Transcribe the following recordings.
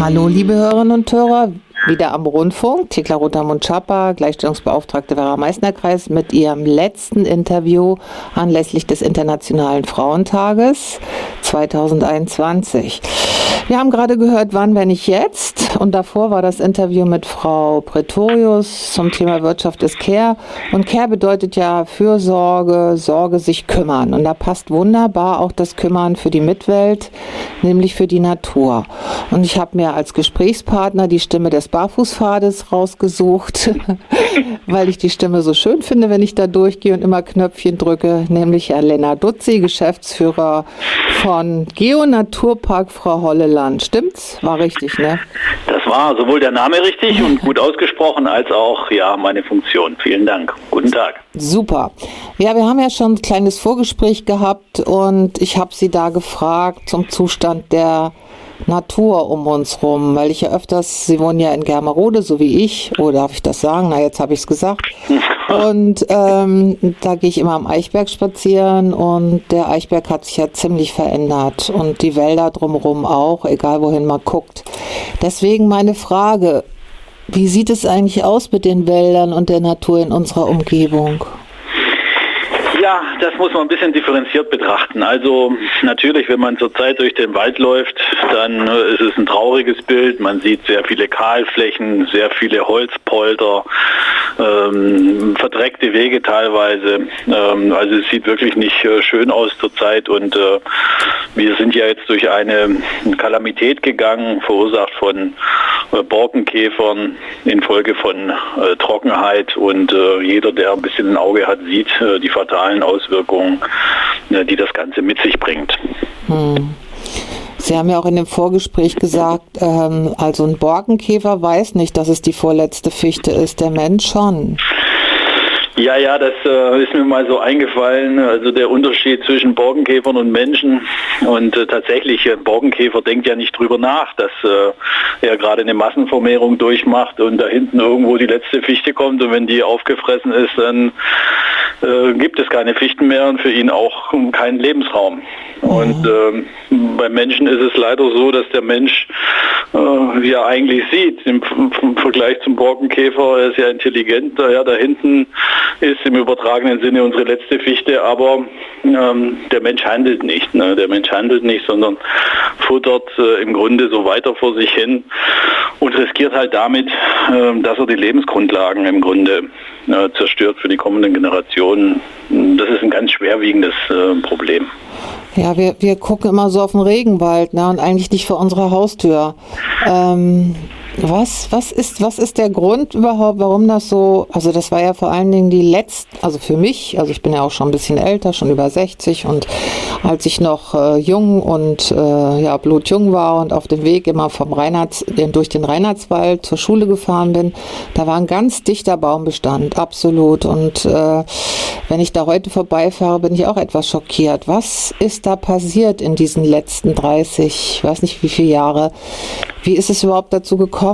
Hallo, liebe Hörerinnen und Hörer, wieder am Rundfunk. Thekla Rother-Mund-Schapper, Gleichstellungsbeauftragte Werra-Meißner-Kreis mit ihrem letzten Interview anlässlich des Internationalen Frauentages 2021. Wir haben gerade gehört, wann, wenn nicht jetzt. Und davor war das Interview mit Frau Pretorius zum Thema Wirtschaft ist Care. Und Care bedeutet ja Fürsorge, Sorge, sich kümmern. Und da passt wunderbar auch das Kümmern für die Mitwelt, nämlich für die Natur. Und ich habe mir als Gesprächspartner die Stimme des Barfußpfades rausgesucht, weil ich die Stimme so schön finde, wenn ich da durchgehe und immer Knöpfchen drücke, nämlich Herr Lennart Dutzi, Geschäftsführer von Geo-Naturpark Frau Holleland. Stimmt's? War richtig, ne? Das war sowohl der Name richtig und gut ausgesprochen, als auch ja meine Funktion. Vielen Dank. Guten Tag. Super. Ja, wir haben ja schon ein kleines Vorgespräch gehabt und ich habe Sie da gefragt zum Zustand der Natur um uns rum, weil ich ja öfters, Sie wohnen ja in Germerode, so wie ich, oder darf ich das sagen? Na, jetzt habe ich es gesagt. Und da gehe ich immer am Eichberg spazieren und der Eichberg hat sich ja ziemlich verändert und die Wälder drumherum auch, egal wohin man guckt. Deswegen meine Frage, wie sieht es eigentlich aus mit den Wäldern und der Natur in unserer Umgebung? Ja, das muss man ein bisschen differenziert betrachten. Also natürlich, wenn man zurzeit durch den Wald läuft, dann ist es ein trauriges Bild. Man sieht sehr viele Kahlflächen, sehr viele Holzpolder, verdreckte Wege teilweise. Also es sieht wirklich nicht schön aus zurzeit und wir sind ja jetzt durch eine Kalamität gegangen, verursacht von Borkenkäfern infolge von Trockenheit und jeder, der ein bisschen ein Auge hat, sieht die fatalen Auswirkungen, die das Ganze mit sich bringt. Sie haben ja auch in dem Vorgespräch gesagt, also ein Borkenkäfer weiß nicht, dass es die vorletzte Fichte ist, der Mensch schon. Ja, das ist mir mal so eingefallen, also der Unterschied zwischen Borkenkäfern und Menschen und tatsächlich, ein Borkenkäfer denkt ja nicht drüber nach, dass er gerade eine Massenvermehrung durchmacht und da hinten irgendwo die letzte Fichte kommt und wenn die aufgefressen ist, dann gibt es keine Fichten mehr und für ihn auch keinen Lebensraum. Und beim Menschen ist es leider so, dass der Mensch ja eigentlich sieht, im Vergleich zum Borkenkäfer, er ist ja intelligent, ja, da hinten ist im übertragenen Sinne unsere letzte Fichte, aber der Mensch handelt nicht. Ne? Der Mensch handelt nicht, sondern futtert im Grunde so weiter vor sich hin und riskiert halt damit, dass er die Lebensgrundlagen im Grunde zerstört für die kommenden Generationen. Das ist ein ganz schwerwiegendes Problem. Ja, wir gucken immer so auf den Regenwald, ne, und eigentlich nicht vor unserer Haustür. Was ist der Grund überhaupt, warum das so, also das war ja vor allen Dingen also für mich, also ich bin ja auch schon ein bisschen älter, schon über 60 und als ich noch jung und blutjung war und auf dem Weg immer durch den Reinhardswald zur Schule gefahren bin, da war ein ganz dichter Baumbestand, absolut. Und wenn ich da heute vorbeifahre, bin ich auch etwas schockiert. Was ist da passiert in diesen letzten 30, ich weiß nicht wie viele Jahre? Wie ist es überhaupt dazu gekommen?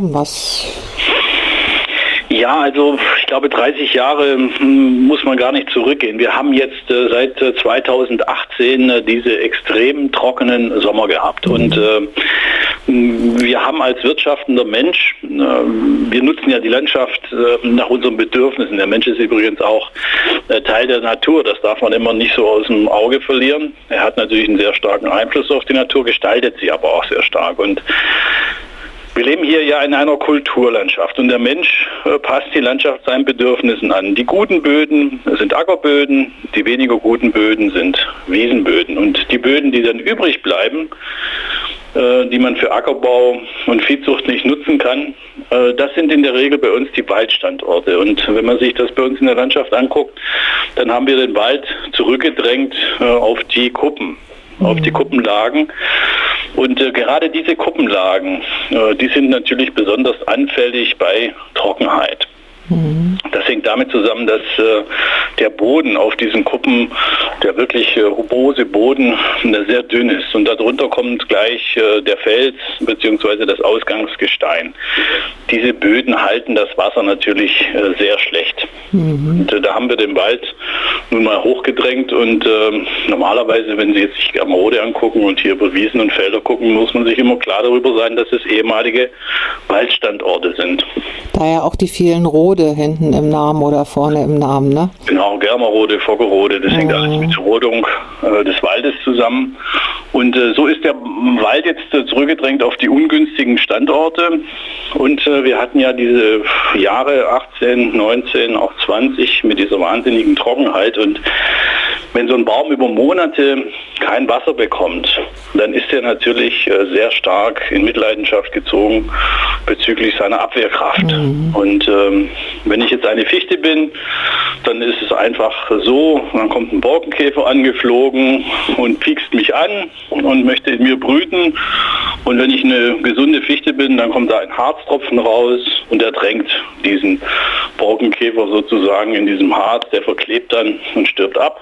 Ja, also ich glaube 30 Jahre muss man gar nicht zurückgehen. Wir haben jetzt seit 2018 diese extrem trockenen Sommer gehabt und wir haben als wirtschaftender Mensch, wir nutzen ja die Landschaft nach unseren Bedürfnissen. Der Mensch ist übrigens auch Teil der Natur, das darf man immer nicht so aus dem Auge verlieren. Er hat natürlich einen sehr starken Einfluss auf die Natur, gestaltet sie aber auch sehr stark und wir leben hier ja in einer Kulturlandschaft und der Mensch passt die Landschaft seinen Bedürfnissen an. Die guten Böden sind Ackerböden, die weniger guten Böden sind Wiesenböden. Und die Böden, die dann übrig bleiben, die man für Ackerbau und Viehzucht nicht nutzen kann, das sind in der Regel bei uns die Waldstandorte. Und wenn man sich das bei uns in der Landschaft anguckt, dann haben wir den Wald zurückgedrängt auf die Kuppen. Auf die Kuppenlagen. Und gerade diese Kuppenlagen, die sind natürlich besonders anfällig bei Trockenheit. Das hängt damit zusammen, dass der Boden auf diesen Kuppen, der wirklich rugose Boden, sehr dünn ist. Und darunter kommt gleich der Fels bzw. das Ausgangsgestein. Diese Böden halten das Wasser natürlich sehr schlecht. Und da haben wir den Wald nun mal hochgedrängt und normalerweise, wenn Sie jetzt sich Amrode angucken und hier über Wiesen und Felder gucken, muss man sich immer klar darüber sein, dass es ehemalige Waldstandorte sind. Daher auch die vielen Rode hinten im Namen oder vorne im Namen, ne? Genau, Germerode, Foggerode, das hängt alles mit der Rodung des Waldes zusammen. Und so ist der Wald jetzt zurückgedrängt auf die ungünstigen Standorte. Und wir hatten ja diese Jahre 18, 19, auch 20 mit dieser wahnsinnigen Trockenheit. Und wenn so ein Baum über Monate kein Wasser bekommt, dann ist er natürlich sehr stark in Mitleidenschaft gezogen bezüglich seiner Abwehrkraft. Und wenn ich jetzt eine Fichte bin, dann ist es einfach so, dann kommt ein Borkenkäfer angeflogen und piekst mich an und möchte in mir brüten. Und wenn ich eine gesunde Fichte bin, dann kommt da ein Harztropfen raus und er drängt diesen Borkenkäfer sozusagen in diesem Harz, der verklebt dann und stirbt ab.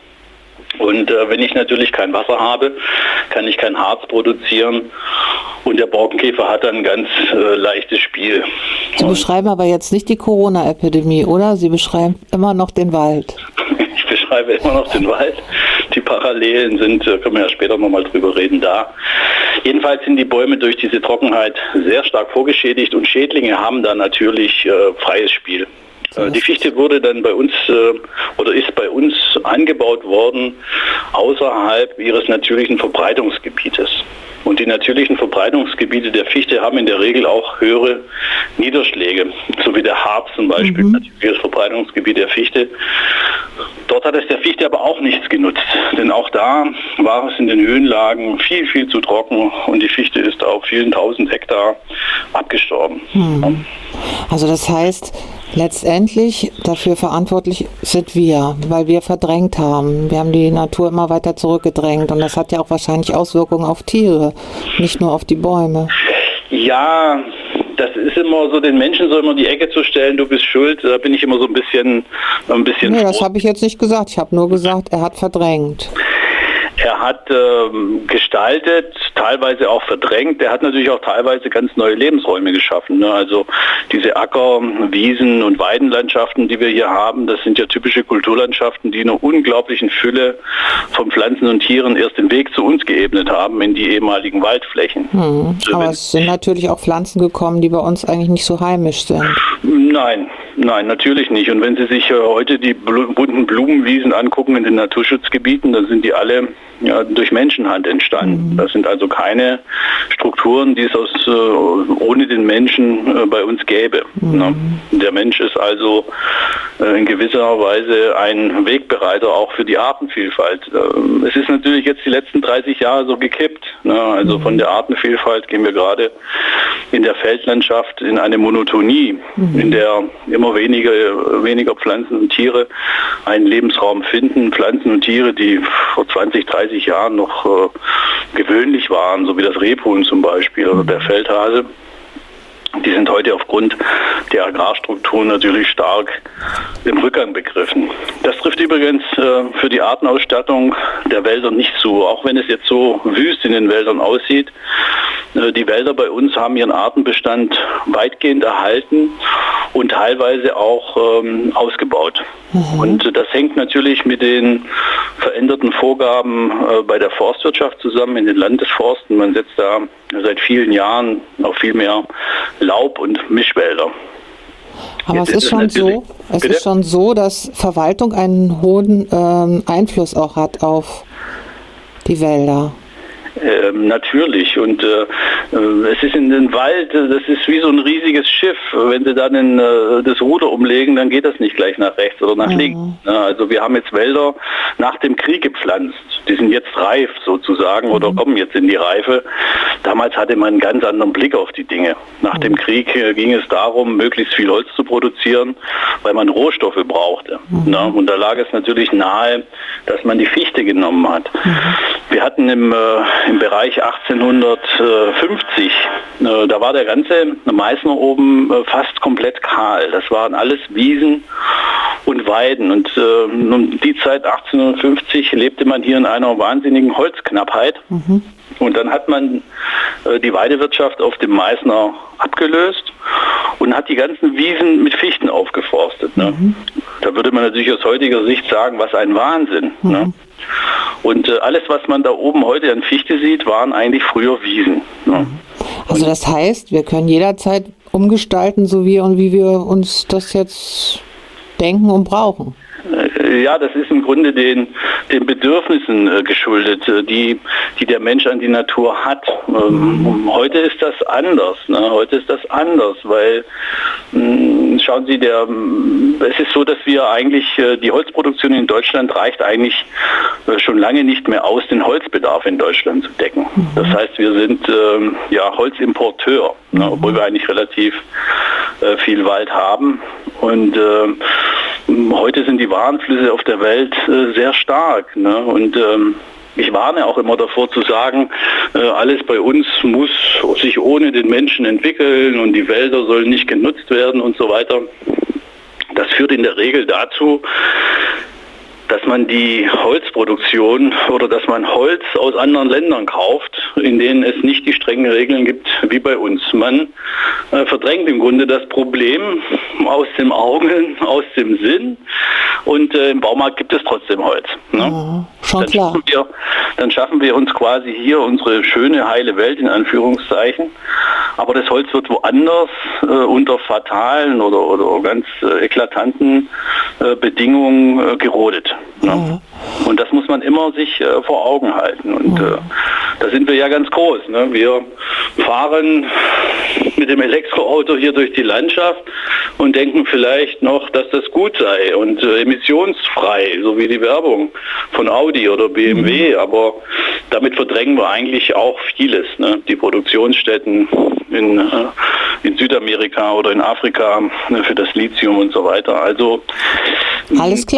Und wenn ich natürlich kein Wasser habe, kann ich kein Harz produzieren und der Borkenkäfer hat dann ein ganz leichtes Spiel. Sie beschreiben aber jetzt nicht die Corona-Epidemie, oder? Sie beschreiben immer noch den Wald. Ich beschreibe immer noch den Wald. Die Parallelen sind, können wir ja später nochmal drüber reden, da. Jedenfalls sind die Bäume durch diese Trockenheit sehr stark vorgeschädigt und Schädlinge haben da natürlich freies Spiel. Die Fichte wurde dann bei uns oder ist bei uns angebaut worden außerhalb ihres natürlichen Verbreitungsgebietes. Und die natürlichen Verbreitungsgebiete der Fichte haben in der Regel auch höhere Niederschläge, so wie der Harz zum Beispiel, natürliches Verbreitungsgebiet der Fichte. Dort hat es der Fichte aber auch nichts genutzt, denn auch da war es in den Höhenlagen viel, viel zu trocken und die Fichte ist auf vielen tausend Hektar abgestorben. Also das heißt, letztendlich dafür verantwortlich sind wir, weil wir verdrängt haben. Wir haben die Natur immer weiter zurückgedrängt und das hat ja auch wahrscheinlich Auswirkungen auf Tiere, nicht nur auf die Bäume. Ja, das ist immer so, den Menschen so immer die Ecke zu stellen, du bist schuld, da bin ich immer so ein bisschen Nee, das habe ich jetzt nicht gesagt. Ich habe nur gesagt, er hat verdrängt. Er hat gestaltet, teilweise auch verdrängt. Er hat natürlich auch teilweise ganz neue Lebensräume geschaffen. Ne? Also diese Acker-, Wiesen- und Weidenlandschaften, die wir hier haben, das sind ja typische Kulturlandschaften, die in einer unglaublichen Fülle von Pflanzen und Tieren erst den Weg zu uns geebnet haben in die ehemaligen Waldflächen. Aber es sind natürlich auch Pflanzen gekommen, die bei uns eigentlich nicht so heimisch sind. Nein, natürlich nicht. Und wenn Sie sich heute die bunten Blumenwiesen angucken in den Naturschutzgebieten, dann sind die alle durch Menschenhand entstanden. Das sind also keine Strukturen, die es ohne den Menschen bei uns gäbe. Der Mensch ist also in gewisser Weise ein Wegbereiter auch für die Artenvielfalt. Es ist natürlich jetzt die letzten 30 Jahre so gekippt. Also von der Artenvielfalt gehen wir gerade in der Feldlandschaft in eine Monotonie, in der immer weniger Pflanzen und Tiere einen Lebensraum finden. Pflanzen und Tiere, die vor 20, 30 Jahren noch gewöhnlich waren, so wie das Rebhuhn zum Beispiel oder der Feldhase. Die sind heute aufgrund der Agrarstrukturen natürlich stark im Rückgang begriffen. Das trifft übrigens für die Artenausstattung der Wälder nicht zu, auch wenn es jetzt so wüst in den Wäldern aussieht. Die Wälder bei uns haben ihren Artenbestand weitgehend erhalten und teilweise auch ausgebaut. Und das hängt natürlich mit den veränderten Vorgaben bei der Forstwirtschaft zusammen in den Landesforsten. Man setzt da seit vielen Jahren auf viel mehr Laub- und Mischwälder. Aber es ist schon so, dass Verwaltung einen hohen Einfluss auch hat auf die Wälder. Natürlich und es ist in den Wald, das ist wie so ein riesiges Schiff. Wenn Sie dann das Ruder umlegen, dann geht das nicht gleich nach rechts oder nach links. Also wir haben jetzt Wälder nach dem Krieg gepflanzt. Die sind jetzt reif sozusagen oder kommen jetzt in die Reife. damals hatte man einen ganz anderen Blick auf die Dinge. Nach dem Krieg ging es darum, möglichst viel Holz zu produzieren, weil man Rohstoffe brauchte. Ne? Und da lag es natürlich nahe, dass man die Fichte genommen hat. Wir hatten im Bereich 1850, da war der ganze Meißner oben fast komplett kahl. Das waren alles Wiesen und Weiden. Und um die Zeit 1850 lebte man hier in einer wahnsinnigen Holzknappheit. Und dann hat man die Weidewirtschaft auf dem Meißner abgelöst und hat die ganzen Wiesen mit Fichten aufgeforstet. Ne? Da würde man natürlich aus heutiger Sicht sagen, was ein Wahnsinn. Ne? Und alles, was man da oben heute an Fichte sieht, waren eigentlich früher Wiesen. Ne? Also das heißt, wir können jederzeit umgestalten, so wie wir uns das jetzt denken und brauchen. Ja, das ist im Grunde den Bedürfnissen geschuldet, die der Mensch an die Natur hat. Heute ist das anders. Ne? Heute ist das anders, weil schauen Sie, es ist so, dass wir eigentlich, die Holzproduktion in Deutschland reicht eigentlich schon lange nicht mehr aus, den Holzbedarf in Deutschland zu decken. Das heißt, wir sind Holzimporteur, ne? Obwohl wir eigentlich relativ viel Wald haben. Und heute sind die Warenflüsse auf der Welt sehr stark. Ne? Und ich warne auch immer davor zu sagen, alles bei uns muss sich ohne den Menschen entwickeln und die Wälder sollen nicht genutzt werden und so weiter. Das führt in der Regel dazu, dass man die Holzproduktion oder dass man Holz aus anderen Ländern kauft, in denen es nicht die strengen Regeln gibt wie bei uns. Man verdrängt im Grunde das Problem aus dem Auge, aus dem Sinn, und im Baumarkt gibt es trotzdem Holz. Ne? Ja, schon klar. Dann schaffen wir uns quasi hier unsere schöne, heile Welt in Anführungszeichen, aber das Holz wird woanders unter fatalen oder ganz eklatanten Bedingungen gerodet. Ne? Und das muss man immer sich vor Augen halten. Und da sind wir ja ganz groß. Ne? Wir fahren mit dem Elektroauto hier durch die Landschaft und denken vielleicht noch, dass das gut sei und emissionsfrei, so wie die Werbung von Audi oder BMW. Aber damit verdrängen wir eigentlich auch vieles. Ne? Die Produktionsstätten in Südamerika oder in Afrika für das Lithium und so weiter. Also alles klar.